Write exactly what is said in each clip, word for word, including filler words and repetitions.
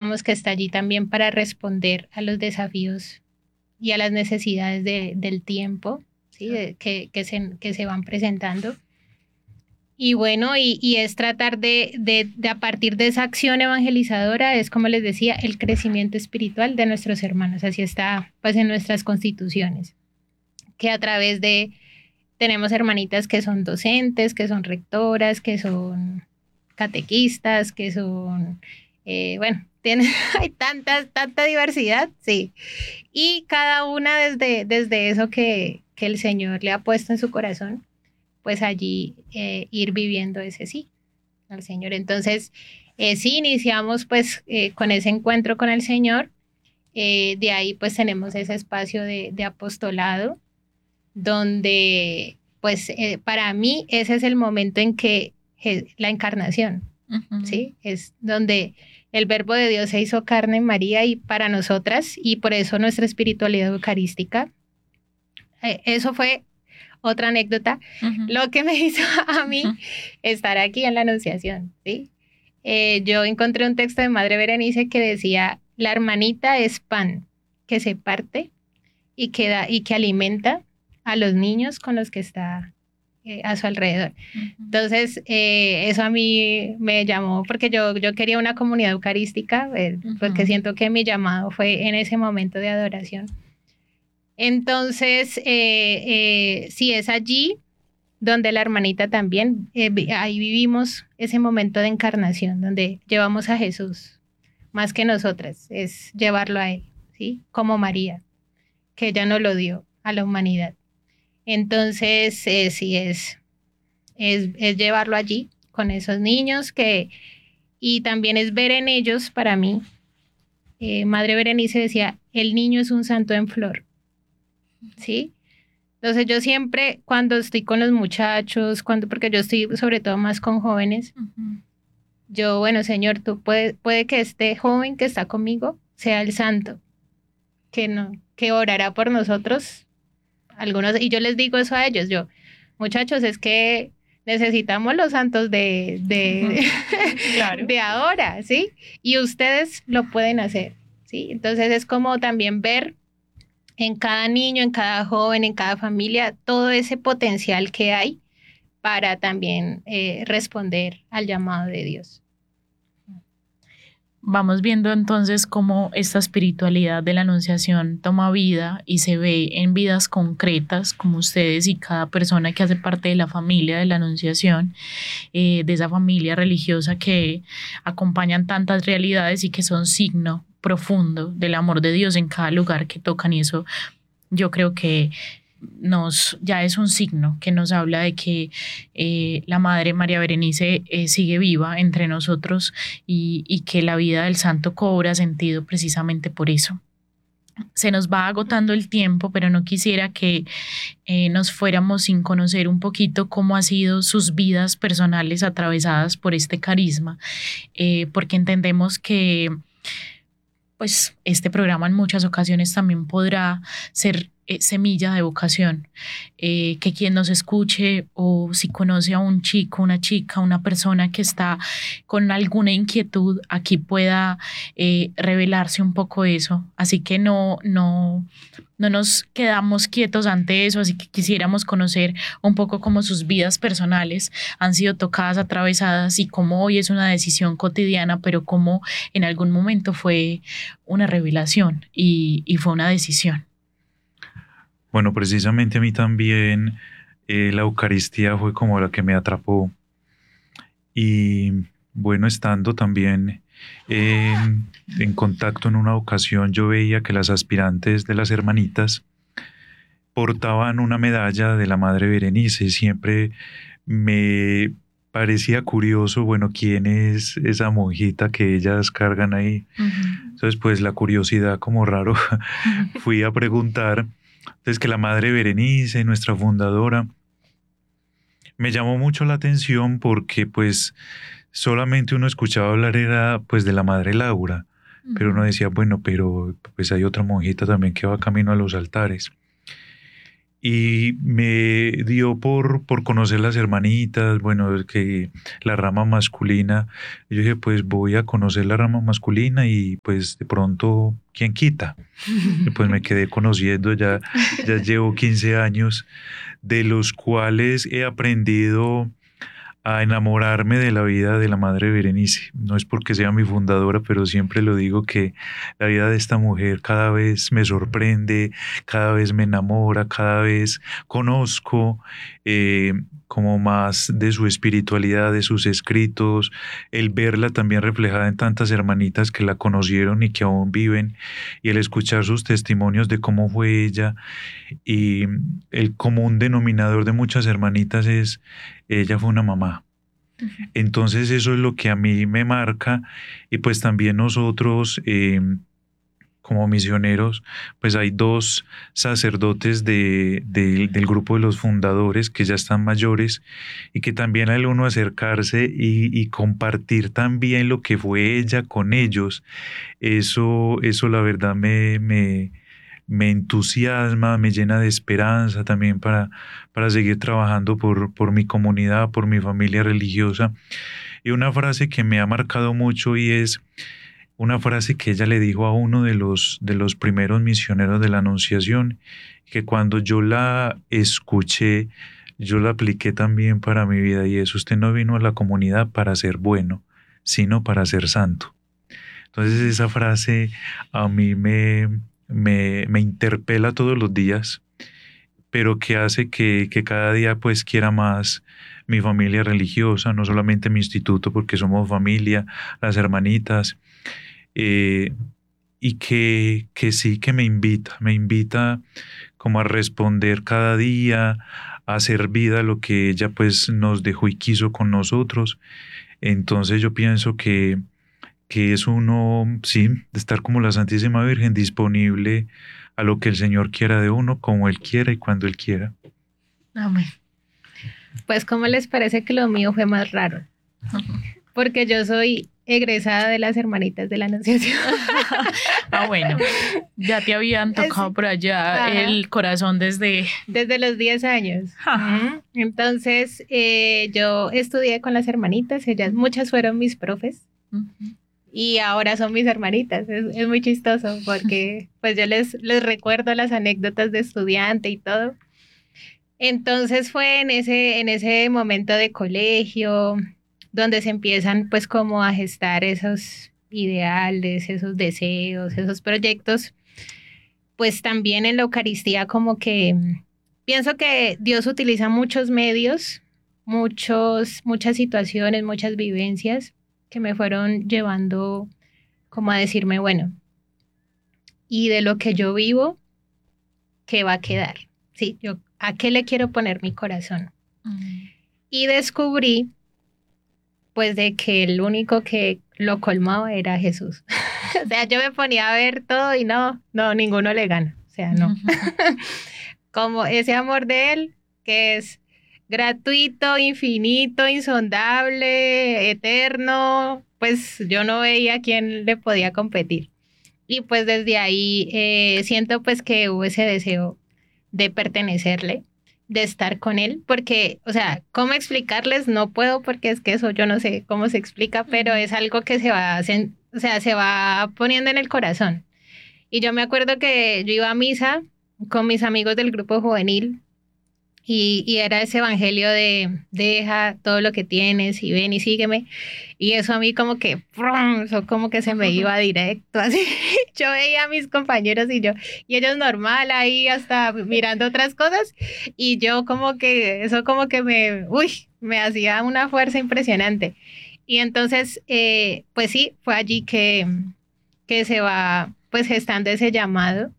digamos que está allí también para responder a los desafíos y a las necesidades de, del tiempo, ¿sí? De, que, que, se, que se van presentando. Y bueno, y, y es tratar de, de, de a partir de esa acción evangelizadora, es como les decía, el crecimiento espiritual de nuestros hermanos. Así está pues en nuestras constituciones, que a través de, tenemos hermanitas que son docentes, que son rectoras, que son catequistas, que son, eh, bueno, tiene, hay tanta, tanta diversidad, sí. Y cada una desde, desde eso que, que el Señor le ha puesto en su corazón, pues allí eh, ir viviendo ese sí al Señor. Entonces, eh, sí iniciamos pues eh, con ese encuentro con el Señor, eh, de ahí pues tenemos ese espacio de, de apostolado, donde pues eh, para mí ese es el momento en que eh, la encarnación, uh-huh. ¿sí? Es donde el verbo de Dios se hizo carne en María y para nosotras, y por eso nuestra espiritualidad eucarística, eh, eso fue otra anécdota, uh-huh. lo que me hizo a mí uh-huh. estar aquí en la Anunciación, ¿sí? Eh, yo encontré un texto de Madre Berenice que decía, la hermanita es pan que se parte y que, da, y que alimenta a los niños con los que está eh, a su alrededor. Uh-huh. Entonces, eh, eso a mí me llamó, porque yo, yo quería una comunidad eucarística, eh, uh-huh. porque siento que mi llamado fue en ese momento de adoración. Entonces, eh, eh, sí es allí donde la hermanita también, eh, ahí vivimos ese momento de encarnación, donde llevamos a Jesús, más que nosotras, es llevarlo a Él, ¿sí? Como María, que ella nos lo dio a la humanidad. Entonces, eh, sí es, es, es llevarlo allí con esos niños, que, y también es ver en ellos, para mí, eh, Madre Berenice decía, el niño es un santo en flor. ¿Sí? Entonces yo siempre cuando estoy con los muchachos, cuando, porque yo estoy sobre todo más con jóvenes, uh-huh. yo, bueno, Señor, tú puede, puede que este joven que está conmigo sea el santo, que, no, que orará por nosotros, algunos, y yo les digo eso a ellos, yo, muchachos, es que necesitamos los santos de, de, uh-huh. claro. de ahora, ¿sí? Y ustedes lo pueden hacer, ¿sí? Entonces es como también ver en cada niño, en cada joven, en cada familia, todo ese potencial que hay para también eh, responder al llamado de Dios. Vamos viendo entonces cómo esta espiritualidad de la Anunciación toma vida y se ve en vidas concretas, como ustedes y cada persona que hace parte de la familia de la Anunciación, eh, de esa familia religiosa que acompañan tantas realidades y que son signo profundo del amor de Dios en cada lugar que tocan, y eso yo creo que nos ya es un signo que nos habla de que eh, la Madre María Berenice eh, sigue viva entre nosotros y, y que la vida del santo cobra sentido precisamente por eso. Se nos va agotando el tiempo, pero no quisiera que eh, nos fuéramos sin conocer un poquito cómo han sido sus vidas personales atravesadas por este carisma, eh, porque entendemos que pues este programa en muchas ocasiones también podrá ser eh, semilla de vocación, eh, que quien nos escuche o si conoce a un chico, una chica, una persona que está con alguna inquietud, aquí pueda eh, revelarse un poco eso. Así que no, no, no nos quedamos quietos ante eso, así que quisiéramos conocer un poco cómo sus vidas personales han sido tocadas, atravesadas, y cómo hoy es una decisión cotidiana, pero cómo en algún momento fue una revelación y, y fue una decisión. Bueno, precisamente a mí también eh, la Eucaristía fue como la que me atrapó. Y bueno, estando también eh, en contacto en una ocasión, yo veía que las aspirantes de las hermanitas portaban una medalla de la Madre Berenice. Siempre me parecía curioso, bueno, quién es esa monjita que ellas cargan ahí. Uh-huh. Entonces, pues la curiosidad como raro, uh-huh. fui a preguntar. Entonces, que la Madre Berenice, nuestra fundadora, me llamó mucho la atención porque pues solamente uno escuchaba hablar era pues de la Madre Laura, uh-huh. pero uno decía, bueno, pero pues hay otra monjita también que va camino a los altares. y me dio por, por conocer las hermanitas, bueno, que la rama masculina. Y yo dije, pues voy a conocer la rama masculina y pues de pronto, ¿quién quita? Y pues me quedé conociendo, ya, ya llevo quince años, de los cuales he aprendido a enamorarme de la vida de la Madre Berenice. No es porque sea mi fundadora, pero siempre lo digo, que la vida de esta mujer cada vez me sorprende, cada vez me enamora, cada vez conozco eh, como más de su espiritualidad, de sus escritos, el verla también reflejada en tantas hermanitas que la conocieron y que aún viven, y el escuchar sus testimonios de cómo fue ella. Y el común denominador de muchas hermanitas es: ella fue una mamá. Entonces eso es lo que a mí me marca, y pues también nosotros eh, como misioneros, pues hay dos sacerdotes de, de, del grupo de los fundadores que ya están mayores, y que también al uno acercarse y, y compartir también lo que fue ella con ellos, eso, eso la verdad me... me me entusiasma, me llena de esperanza también para, para seguir trabajando por, por mi comunidad, por mi familia religiosa. Y una frase que me ha marcado mucho, y es una frase que ella le dijo a uno de los, de los primeros misioneros de la Anunciación, que cuando yo la escuché, yo la apliqué también para mi vida, y es: usted no vino a la comunidad para ser bueno, sino para ser santo. Entonces esa frase a mí me me, me interpela todos los días, pero que hace que, que cada día pues quiera más mi familia religiosa, no solamente mi instituto, porque somos familia, las hermanitas, eh, y que, que sí que me invita, me invita como a responder cada día, a hacer vida lo que ella pues nos dejó y quiso con nosotros. Entonces yo pienso que que es uno, sí, de estar como la Santísima Virgen, disponible a lo que el Señor quiera de uno, como Él quiera y cuando Él quiera. Amén. Pues, ¿cómo les parece que lo mío fue más raro? Porque yo soy egresada de las hermanitas de la Anunciación. Ah, bueno, ya te habían tocado por allá Ajá. el corazón desde... Desde los diez años. Ajá. Entonces, eh, yo estudié con las hermanitas, ellas, muchas fueron mis profes. Uh-huh. Y ahora son mis hermanitas. Es, es muy chistoso porque pues yo les, les recuerdo las anécdotas de estudiante y todo. Entonces fue en ese, en ese momento de colegio donde se empiezan pues como a gestar esos ideales, esos deseos, esos proyectos. Pues también en la Eucaristía como que pienso que Dios utiliza muchos medios, muchos, muchas situaciones, muchas vivencias que me fueron llevando como a decirme, bueno, y de lo que yo vivo, ¿qué va a quedar? Sí, yo, ¿a qué le quiero poner mi corazón? Uh-huh. Y descubrí, pues, de que el único que lo colmaba era Jesús. O sea, yo me ponía a ver todo y no, no, ninguno le gana. O sea, no. Uh-huh. Como ese amor de Él, que es gratuito, infinito, insondable, eterno, pues yo no veía a quién le podía competir. Y pues desde ahí eh, siento pues que hubo ese deseo de pertenecerle, de estar con él, porque, o sea, ¿cómo explicarles? No puedo, porque es que eso yo no sé cómo se explica, pero es algo que se va, o sea, se va poniendo en el corazón. Y yo me acuerdo que yo iba a misa con mis amigos del grupo juvenil, Y, y era ese evangelio de deja todo lo que tienes y ven y sígueme. Y eso a mí como que, ¡prum! Eso como que se me iba directo así. Yo veía a mis compañeros y yo, y ellos normal ahí hasta mirando otras cosas. Y yo como que, eso como que me, uy, me hacía una fuerza impresionante. Y entonces, eh, pues sí, fue allí que, que se va pues gestando ese llamado.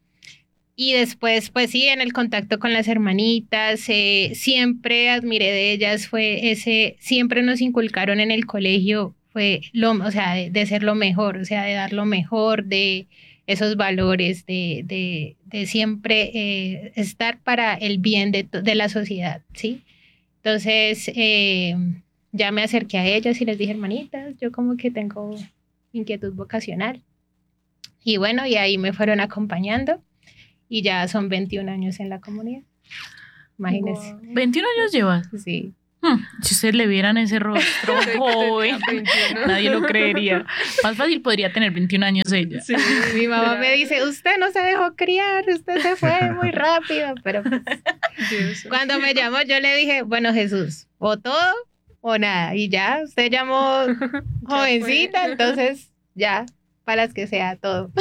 Y después, pues sí, en el contacto con las hermanitas, eh, siempre admiré de ellas, fue ese, siempre nos inculcaron en el colegio, fue lo, o sea, de, de ser lo mejor, o sea, de dar lo mejor, de esos valores, de, de, de siempre eh, estar para el bien de, de la sociedad, ¿sí? Entonces, eh, ya me acerqué a ellas y les dije, hermanitas, yo como que tengo inquietud vocacional. Y bueno, y ahí me fueron acompañando. Y ya son veintiún años en la comunidad. Imagínense. Wow. veintiún años llevas. Sí. Hmm, si ustedes le vieran ese rostro joven, nadie lo creería. Más fácil podría tener veintiún años ella. Sí, mi mamá me dice, usted no se dejó criar, usted se fue muy rápido. Pero pues, cuando me llamó yo le dije, bueno, Jesús, o todo o nada. Y ya, usted llamó jovencita, entonces ya, para las que sea todo.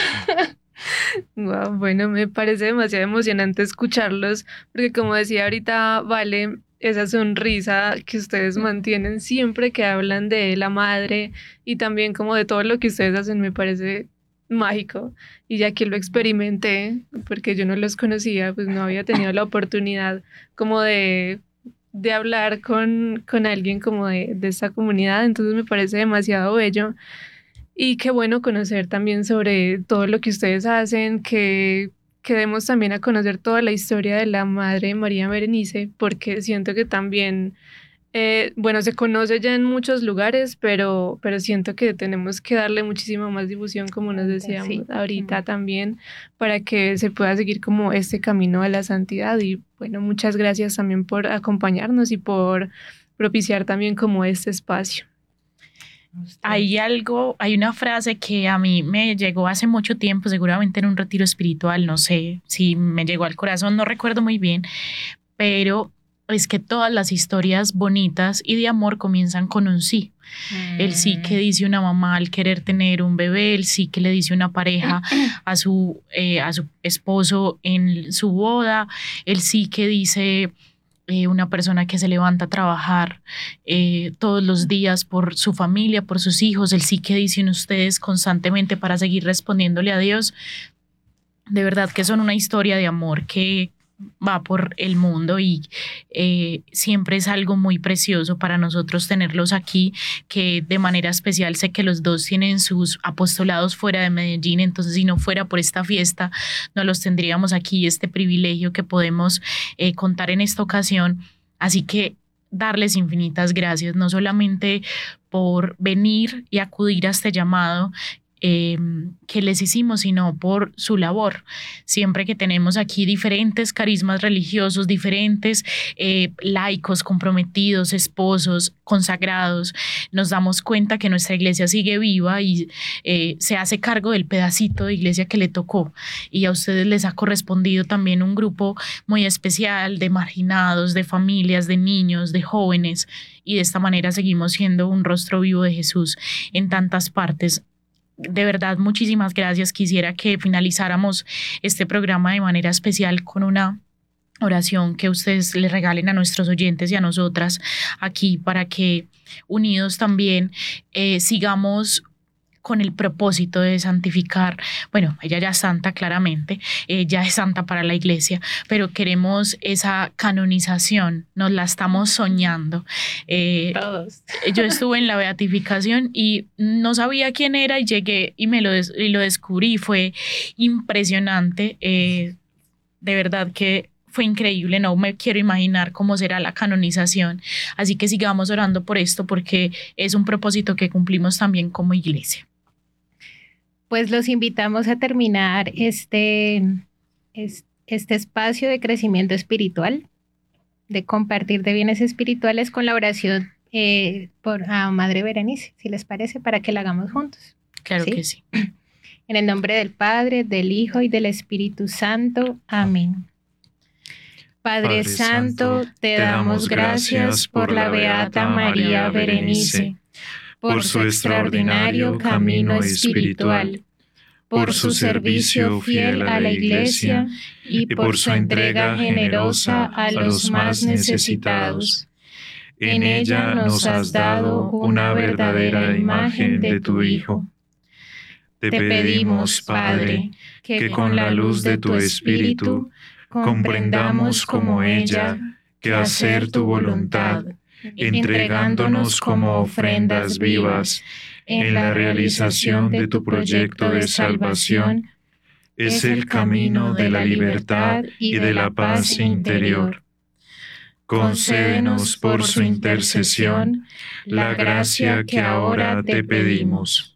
Wow, bueno, me parece demasiado emocionante escucharlos, porque como decía ahorita Vale, esa sonrisa que ustedes mantienen siempre que hablan de la madre y también como de todo lo que ustedes hacen me parece mágico. Y ya que lo experimenté, porque yo no los conocía, pues no había tenido la oportunidad como de, de hablar con, con alguien como de, de esta comunidad, entonces me parece demasiado bello. Y qué bueno conocer también sobre todo lo que ustedes hacen, que, que demos también a conocer toda la historia de la Madre María Berenice, porque siento que también, eh, bueno, se conoce ya en muchos lugares, pero, pero siento que tenemos que darle muchísima más difusión, como nos decíamos Sí. ahorita también, para que se pueda seguir como este camino de la santidad. Y bueno, muchas gracias también por acompañarnos y por propiciar también como este espacio. Hay algo, hay una frase que a mí me llegó hace mucho tiempo, seguramente en un retiro espiritual, no sé si me llegó al corazón, no recuerdo muy bien, pero es que todas las historias bonitas y de amor comienzan con un sí. Mm. El sí que dice una mamá al querer tener un bebé, el sí que le dice una pareja a su, eh, a su esposo en su boda, el sí que dice Eh, una persona que se levanta a trabajar eh, todos los días por su familia, por sus hijos, el sí que dicen ustedes constantemente para seguir respondiéndole a Dios. De verdad que son una historia de amor que va por el mundo y eh, siempre es algo muy precioso para nosotros tenerlos aquí, que de manera especial sé que los dos tienen sus apostolados fuera de Medellín, entonces si no fuera por esta fiesta no los tendríamos aquí, este privilegio que podemos eh, contar en esta ocasión, así que darles infinitas gracias, no solamente por venir y acudir a este llamado Eh, que les hicimos, sino por su labor. Siempre que tenemos aquí diferentes carismas religiosos, diferentes eh, laicos comprometidos, esposos, consagrados, nos damos cuenta que nuestra iglesia sigue viva y eh, se hace cargo del pedacito de iglesia que le tocó. Y a ustedes les ha correspondido también un grupo muy especial de marginados, de familias, de niños, de jóvenes, y de esta manera seguimos siendo un rostro vivo de Jesús en tantas partes. De verdad, muchísimas gracias. Quisiera que finalizáramos este programa de manera especial con una oración que ustedes le regalen a nuestros oyentes y a nosotras aquí para que unidos también eh, sigamos con el propósito de santificar. Bueno, ella ya es santa, claramente, eh, ya es santa para la iglesia, pero queremos esa canonización, nos la estamos soñando. Eh, Todos. Yo estuve en la beatificación y no sabía quién era y llegué y me lo, des- y lo descubrí, fue impresionante, eh, de verdad que fue increíble, no me quiero imaginar cómo será la canonización, así que sigamos orando por esto porque es un propósito que cumplimos también como iglesia. Pues los invitamos a terminar este, este espacio de crecimiento espiritual, de compartir de bienes espirituales con la oración eh, por a Madre Berenice, si les parece, para que la hagamos juntos. Claro ¿Sí? que sí. En el nombre del Padre, del Hijo y del Espíritu Santo. Amén. Padre, Padre Santo, te damos gracias por la Beata María Berenice, por su extraordinario camino espiritual, por su servicio fiel a la Iglesia y por su entrega generosa a los más necesitados. En ella nos has dado una verdadera imagen de tu Hijo. Te pedimos, Padre, que con la luz de tu Espíritu comprendamos como ella que hacer tu voluntad, entregándonos como ofrendas vivas en la realización de tu proyecto de salvación, es el camino de la libertad y de la paz interior. Concédenos por su intercesión la gracia que ahora te pedimos.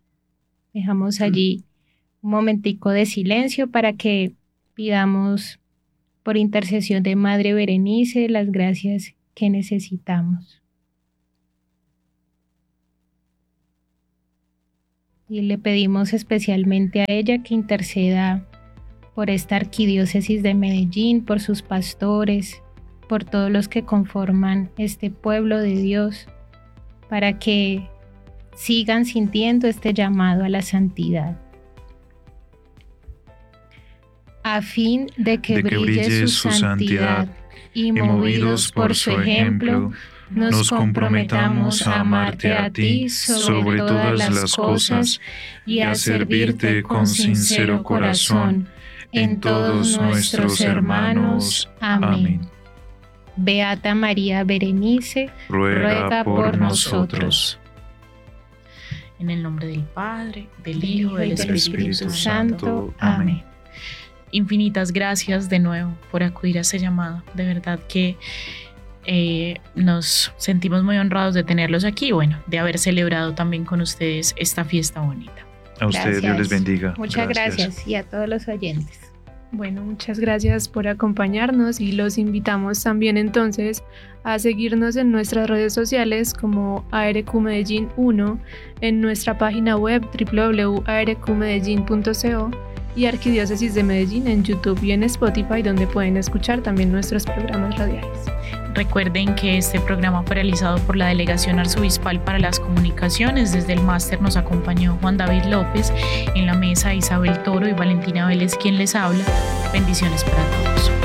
Dejamos allí un momentico de silencio para que pidamos por intercesión de Madre Berenice, las gracias que necesitamos. Y le pedimos especialmente a ella que interceda por esta arquidiócesis de Medellín, por sus pastores, por todos los que conforman este pueblo de Dios, para que sigan sintiendo este llamado a la santidad, a fin de que, de que brille, brille su santidad, y movidos por su ejemplo, nos comprometamos a amarte a ti sobre todas las cosas y a servirte con sincero corazón en todos nuestros hermanos. Amén. Beata María Berenice, ruega por nosotros. En el nombre del Padre, del del Hijo y del Espíritu, Espíritu Santo. Santo. Amén. Infinitas gracias de nuevo por acudir a este llamado. De verdad que eh, nos sentimos muy honrados de tenerlos aquí y bueno, de haber celebrado también con ustedes esta fiesta bonita. A ustedes Dios les bendiga. Muchas gracias. gracias y a todos los oyentes. Bueno, muchas gracias por acompañarnos y los invitamos también entonces a seguirnos en nuestras redes sociales como A R Q Medellín uno, en nuestra página web doble u doble u doble u punto a r q medellín punto co y Arquidiócesis de Medellín en YouTube y en Spotify, donde pueden escuchar también nuestros programas radiales. Recuerden que este programa fue realizado por la Delegación Arzobispal para las Comunicaciones. Desde el máster nos acompañó Juan David López, en la mesa Isabel Toro y Valentina Vélez quien les habla. Bendiciones para todos.